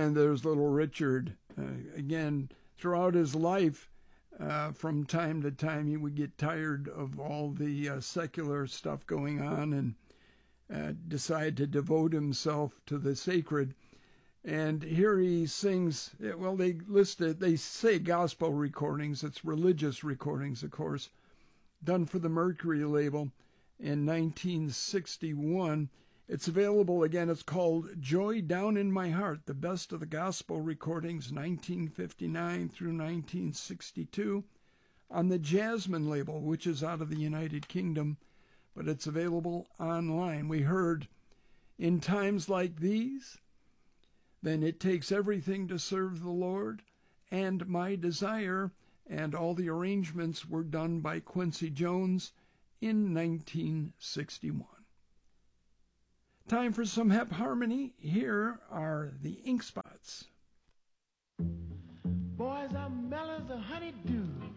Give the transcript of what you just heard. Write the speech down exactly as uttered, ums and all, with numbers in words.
And there's little Richard. Uh, again, throughout his life, uh, from time to time, he would get tired of all the uh, secular stuff going on and uh, decide to devote himself to the sacred. And here he sings, well, they list it, they say gospel recordings. It's religious recordings, of course, done for the Mercury label in nineteen sixty-one. It's available, again, it's called Joy Down in My Heart, the best of the gospel recordings, nineteen fifty-nine through nineteen sixty-two, on the Jasmine label, which is out of the United Kingdom, but it's available online. We heard, in times like these, then it takes everything to serve the Lord, and my desire, and all the arrangements were done by Quincy Jones in nineteen sixty-one. Time for some Hep Harmony. Here are the Ink Spots. Boys are mellow as a honeydew.